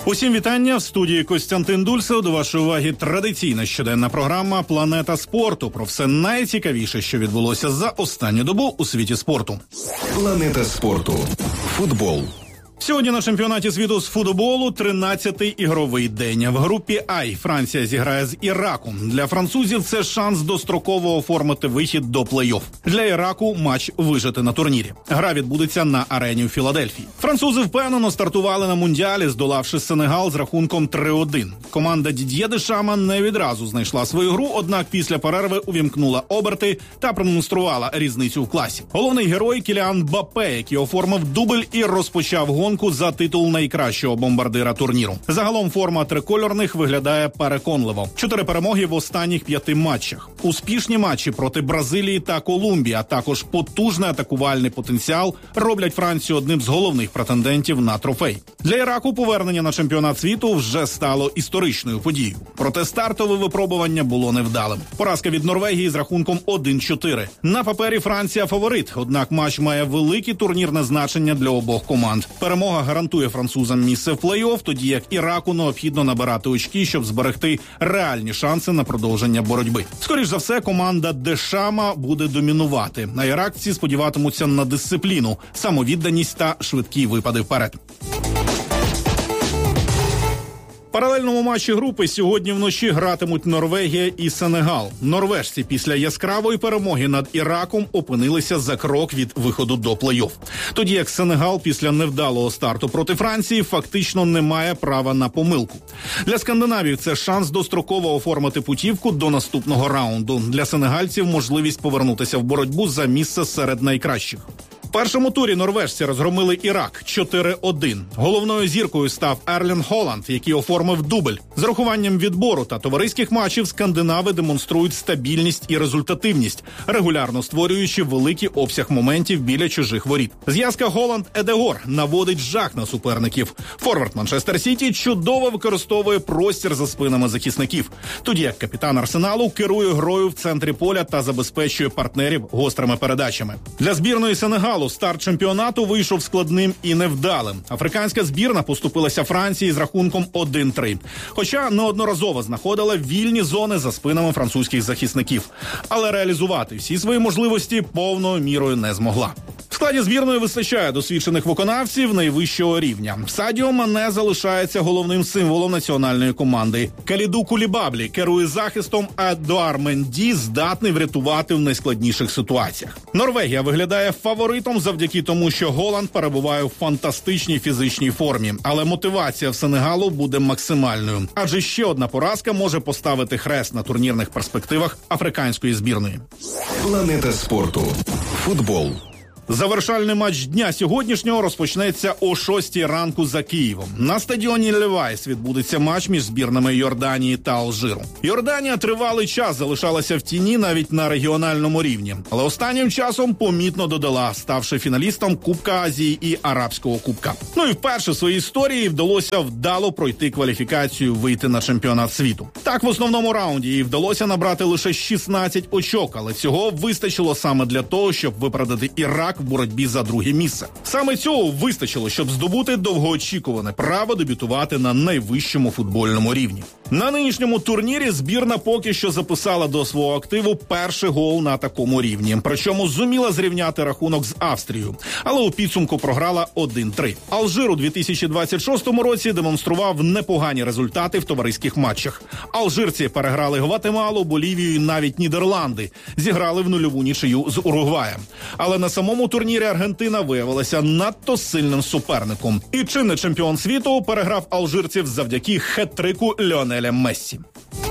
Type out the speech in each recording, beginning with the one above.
Усім вітання. В студії Костянтин Дульцев. До вашої уваги традиційна щоденна програма «Планета спорту». Про все найцікавіше, що відбулося за останню добу у світі спорту. Планета спорту. Футбол. Сьогодні на чемпіонаті світу з футболу 13-й ігровий день. В групі «А» Франція зіграє з Іраком. Для французів це шанс достроково оформити вихід до плей-офф. Для Іраку матч вижити на турнірі. Гра відбудеться на арені у Філадельфії. Французи впевнено стартували на Мундіалі, здолавши Сенегал з рахунком 3-1. Команда Дід'є Дешама не відразу знайшла свою гру, однак після перерви увімкнула оберти та продемонструвала різницю в класі. Головний герой Кіліан Мбаппе, який оформив дубль і розпочав гонку за титул найкращого бомбардира турніру. Загалом форма трикольорних виглядає переконливо. 4 перемоги в останніх 5 матчах. Успішні матчі проти Бразилії та Колумбії, а також потужний атакувальний потенціал роблять Францію одним з головних претендентів на трофей. Для Іраку повернення на чемпіонат світу вже стало історичною подією. Проте стартове випробування було невдалим. Поразка від Норвегії з рахунком 1-4. На папері Франція фаворит, однак матч має велике турнірне значення для обох команд. Перемога гарантує французам місце в плей-офф, тоді як Іраку необхідно набирати очки, щоб зберегти реальні шанси на продовження боротьби. Скоріш за все, команда Дешама буде домінувати, а іракці сподіватимуться на дисципліну, самовідданість та швидкі випади вперед. В паралельному матчі групи сьогодні вночі гратимуть Норвегія і Сенегал. Норвежці після яскравої перемоги над Іраком опинилися за крок від виходу до плей-офф. Тоді як Сенегал після невдалого старту проти Франції фактично не має права на помилку. Для скандинавів це шанс достроково оформити путівку до наступного раунду. Для сенегальців можливість повернутися в боротьбу за місце серед найкращих. В першому турі норвежці розгромили Ірак 4-1. Головною зіркою став Ерлінг Холланд, який оформив дубль. З рахуванням відбору та товариських матчів скандинави демонструють стабільність і результативність, регулярно створюючи великий обсяг моментів біля чужих воріт. Зв'язка Холланд-Едегор наводить жах на суперників. Форвард Манчестер Сіті чудово використовує простір за спинами захисників, тоді як капітан Арсеналу керує грою в центрі поля та забезпечує партнерів гострими передачами. Для збірної Сенегалу старт чемпіонату вийшов складним і невдалим. Африканська збірна поступилася Франції з рахунком 1-3. Хоча неодноразово знаходила вільні зони за спинами французьких захисників. Але реалізувати всі свої можливості повною мірою не змогла. В складі збірної вистачає досвідчених виконавців найвищого рівня. Садіо Мане залишається головним символом національної команди. Каліду Кулібаблі керує захистом, а Едуард Менді здатний врятувати в найскладніших ситуаціях. Норвегія виглядає фаворитом завдяки тому, що Голланд перебуває в фантастичній фізичній формі. Але мотивація в Сенегалу буде максимальною. Адже ще одна поразка може поставити хрест на турнірних перспективах африканської збірної. Планета спорту. Футбол. Завершальний матч дня сьогоднішнього розпочнеться о 6 ранку за Києвом. На стадіоні Левайс відбудеться матч між збірнами Йорданії та Алжиру. Йорданія тривалий час залишалася в тіні навіть на регіональному рівні, але останнім часом помітно додала, ставши фіналістом Кубка Азії і Арабського кубка. І вперше в своїй історії вдалося вдало пройти кваліфікацію, вийти на чемпіонат світу. Так, в основному раунді їй вдалося набрати лише 16 очок, але цього вистачило саме для того, щоб виправдати Ірак в боротьбі за друге місце. Саме цього вистачило, щоб здобути довгоочікуване право дебютувати на найвищому футбольному рівні. На нинішньому турнірі збірна поки що записала до свого активу перший гол на такому рівні, причому зуміла зрівняти рахунок з Австрією, але у підсумку програла 1-3. Алжир у 2026 році демонстрував непогані результати в товариських матчах. Алжирці переграли Гватемалу, Болівію і навіть Нідерланди, зіграли в нульову нічию з Уругваєм. Але на самому турнірі Аргентина виявилася надто сильним суперником. І чинний чемпіон світу переграв алжирців завдяки хет-трику Ліонеля Мессі.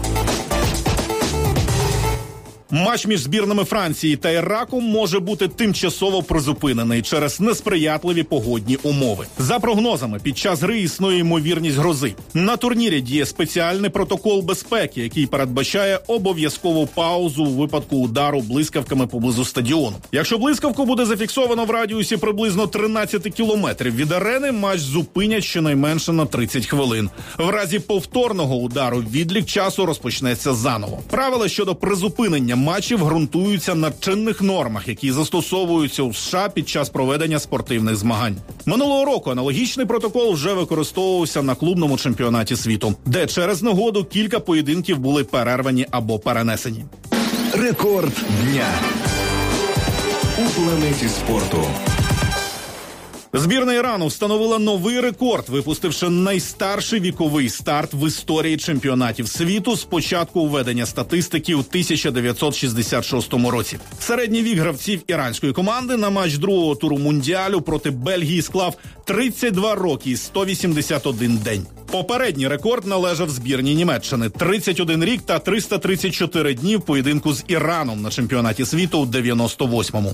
Матч між збірнами Франції та Іраку може бути тимчасово призупинений через несприятливі погодні умови. За прогнозами, під час гри існує ймовірність грози. На турнірі діє спеціальний протокол безпеки, який передбачає обов'язкову паузу у випадку удару блискавками поблизу стадіону. Якщо блискавку буде зафіксовано в радіусі приблизно 13 кілометрів від арени, матч зупинять щонайменше на 30 хвилин. В разі повторного удару відлік часу розпочнеться заново. Правила щодо призупинення матчів ґрунтуються на чинних нормах, які застосовуються у США під час проведення спортивних змагань. Минулого року аналогічний протокол вже використовувався на клубному чемпіонаті світу, де через негоду кілька поєдинків були перервані або перенесені. Рекорд дня у планеті спорту. Збірна Ірану встановила новий рекорд, випустивши найстарший віковий старт в історії чемпіонатів світу з початку введення статистики у 1966 році. Середній вік гравців іранської команди на матч другого туру Мундіалю проти Бельгії склав 32 роки і 181 день. Попередній рекорд належав збірній Німеччини – 31 рік та 334 дні в поєдинку з Іраном на чемпіонаті світу у 98-му.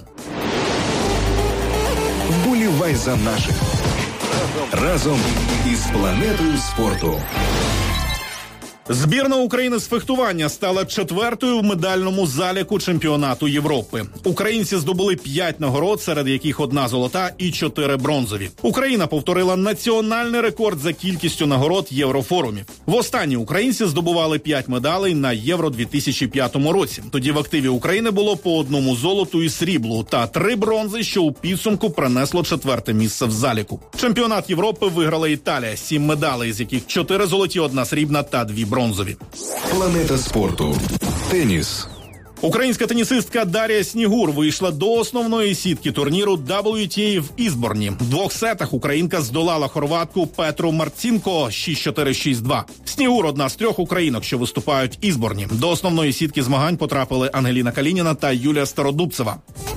Вболівай за наших. Разом із планетою спорту. Збірна України з фехтування стала 4-ю в медальному заліку чемпіонату Європи. Українці здобули 5 нагород, серед яких 1 золота і 4 бронзові. Україна повторила національний рекорд за кількістю нагород Єврофорумів. Востаннє українці здобували 5 медалей на Євро-2005 році. Тоді в активі України було по 1 золоту і сріблу та 3 бронзи, що у підсумку принесло 4-те місце в заліку. Чемпіонат Європи виграла Італія – 7 медалей, з яких 4 золоті, 1 срібна та 2 бронзові. Планета спорту. Теніс. Українська тенісистка Дар'я Снігур вийшла до основної сітки турніру WTA в Ізборні. В 2 сетах українка здолала хорватку Петру Марцінко 6-4, 6-2. Снігур – одна з 3 українок, що виступають в Ізборні. До основної сітки змагань потрапили Ангеліна Калініна та Юлія Стародубцева.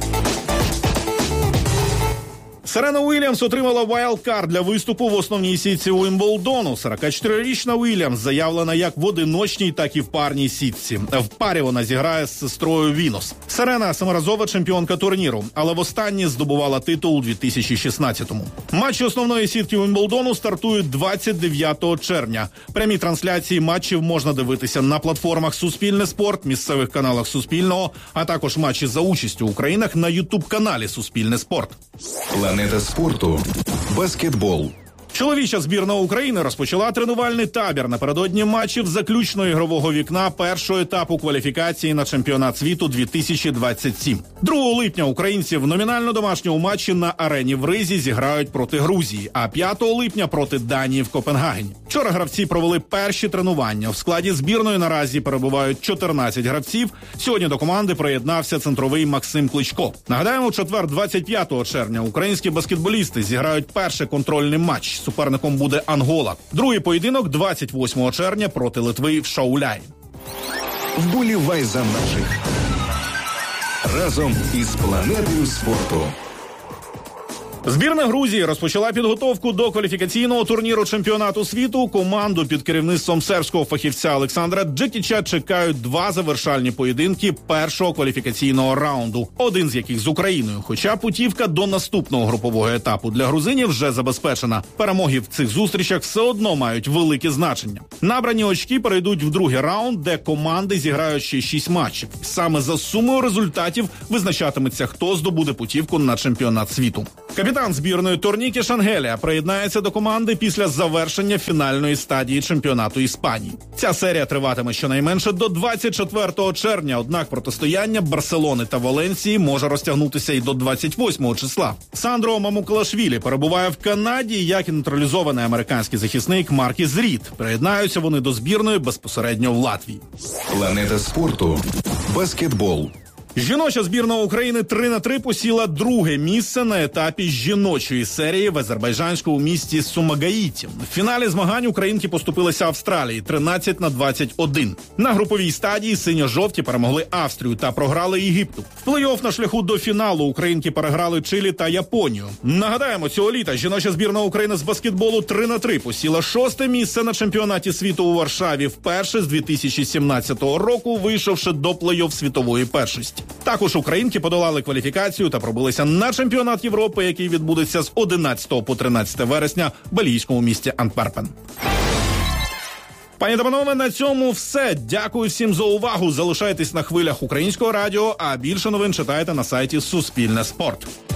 Серена Уільямс отримала вайлдкарт для виступу в основній сітці Уімблдону. 44-річна Уільямс заявлена як в одиночній, так і в парній сітці. В парі вона зіграє з сестрою Вінус. Серена – 7-разова чемпіонка турніру, але востаннє здобувала титул у 2016-му. Матчі основної сітки Уімблдону стартують 29 червня. Прямі трансляції матчів можна дивитися на платформах Суспільне спорт, місцевих каналах Суспільного, а також матчі за участю українок на ютуб-каналі Суспільне спорт. Планета спорту. Баскетбол. Чоловіча збірна України розпочала тренувальний табір напередодні матчів заключного ігрового вікна першого етапу кваліфікації на чемпіонат світу 2027. 2 липня українці в номінально домашньому матчі на арені в Ризі зіграють проти Грузії, а 5 липня проти Данії в Копенгагені. Вчора гравці провели перші тренування. В складі збірної наразі перебувають 14 гравців. Сьогодні до команди приєднався центровий Максим Кличко. Нагадаємо, у четвер 25 червня українські баскетболісти зіграють перший контрольний матч. Суперником буде Ангола. Другий поєдинок 28 червня проти Литви в Шауляї. Вболівай за наших. Разом із планетою спорту. Збірна Грузії розпочала підготовку до кваліфікаційного турніру чемпіонату світу. Команду під керівництвом сербського фахівця Олександра Джекіча чекають 2 завершальні поєдинки першого кваліфікаційного раунду, один з яких з Україною. Хоча путівка до наступного групового етапу для грузинів вже забезпечена. Перемоги в цих зустрічах все одно мають велике значення. Набрані очки перейдуть в другий раунд, де команди зіграють ще 6 матчів. Саме за сумою результатів визначатиметься, хто здобуде путівку на чемпіонат світу. Капітан збірної Торніке Шангелія приєднається до команди після завершення фінальної стадії чемпіонату Іспанії. Ця серія триватиме щонайменше до 24 червня, однак протистояння Барселони та Валенсії може розтягнутися і до 28 числа. Сандро Мамукалашвілі перебуває в Канаді, як і натуралізований американський захисник Маркіс Рід. Приєднаються вони до збірної безпосередньо в Латвії. Планета спорту. Баскетбол. Жіноча збірна України 3-3 посіла друге місце на етапі жіночої серії в азербайджанському місті Сумагаїті. В фіналі змагань українки поступилися Австралії 13-21. На груповій стадії синьо-жовті перемогли Австрію та програли Єгипту. В плей-офф на шляху до фіналу українки переграли Чилі та Японію. Нагадаємо, цього літа жіноча збірна України з баскетболу 3-3 посіла 6-те місце на чемпіонаті світу у Варшаві, вперше з 2017 року вийшовши до плей-офф світової першості. Також українки подолали кваліфікацію та пробилися на чемпіонат Європи, який відбудеться з 11 по 13 вересня в бельгійському місті Антверпен. Пані та панове, на цьому все. Дякую всім за увагу. Залишайтесь на хвилях Українського радіо, а більше новин читайте на сайті Суспільне спорт.